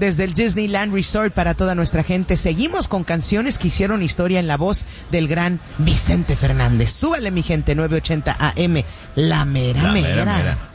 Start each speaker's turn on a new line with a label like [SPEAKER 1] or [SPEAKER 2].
[SPEAKER 1] desde el Disneyland Resort para toda nuestra gente. Seguimos con canciones que hicieron historia en la voz del gran Vicente Fernández. Súbale, mi gente, 980 AM, la mera mera.